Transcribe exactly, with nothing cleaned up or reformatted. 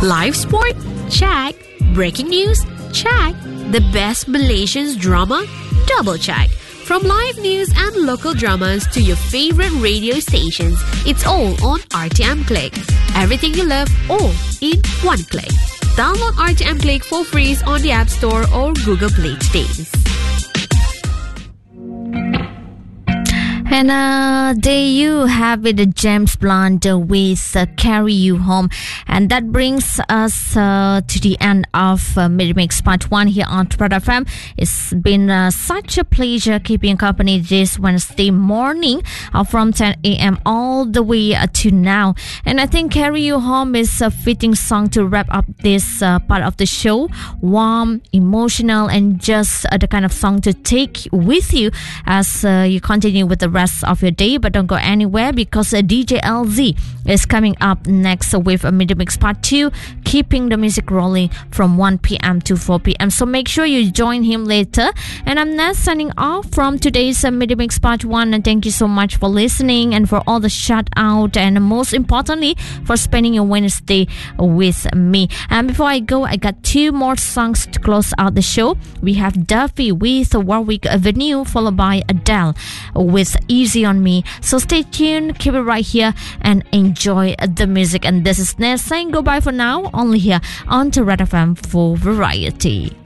Live sport? Check. Breaking news? Check. The best Malaysian drama? Double check. From live news and local dramas to your favorite radio stations, it's all on R T M Click. Everything you love, all in one click. Download R T M Click for free on the App Store or Google Play today. And uh, there you have it, James Blunt with uh, Carry You Home. And that brings us uh, to the end of uh, Mid-Mix Part one here on Trad F M. It's been uh, such a pleasure keeping you company this Wednesday morning uh, from ten a.m. all the way uh, to now. And I think Carry You Home is a fitting song to wrap up this uh, part of the show. Warm, emotional, and just uh, the kind of song to take with you as uh, you continue with the rest of your day. But don't go anywhere, because uh, D J L Z is coming up next with a Mid Mix Part two, keeping the music rolling from one p.m. to four p.m. So make sure you join him later. And I'm Ness signing off from today's uh, Mid Mix Part one. And thank you so much for listening and for all the shout out, and most importantly for spending your Wednesday with me. And before I go, I got two more songs to close out the show. We have Duffy with Warwick Avenue, followed by Adele with Easy on Me. So stay tuned, keep it right here, and enjoy the music. And this is Ness saying goodbye for now, only here on Trad F M for Variety.